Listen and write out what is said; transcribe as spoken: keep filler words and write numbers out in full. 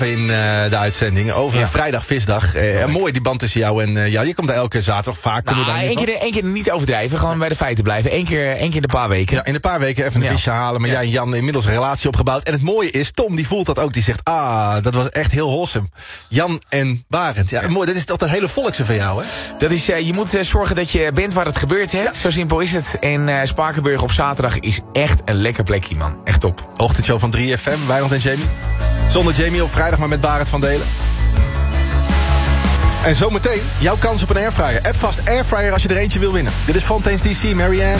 in uh, de uitzending over Ja. vrijdag visdag. Uh, mooi die band tussen jou en uh, ja, je komt daar elke zaterdag vaak. Nou, één keer, één keer niet overdrijven, gewoon bij de feiten blijven. Eén keer, één keer in een paar weken. Ja, in een paar weken even een Ja. visje halen. Maar Ja. jij en Jan inmiddels een relatie opgebouwd. En het mooie is, Tom die voelt dat ook. Die zegt, ah, dat was echt heel wholesome. Jan en Barend. Ja, mooi. Dat is toch een hele volkse van jou, hè? Dat is, uh, je moet uh, zorgen dat je bent waar het gebeurt, hè? Ja. Zo simpel is het. En uh, Spakenburg op zaterdag is echt een lekker plekje, man. Echt top. Ochtendshow van drie F M, Wijnand en Jamie. Zonder Jamie op vrijdag, maar met Barend van Delen. En zometeen jouw kans op een airfryer. App vast airfryer als je er eentje wil winnen. Dit is Fontaine's D C, Marianne.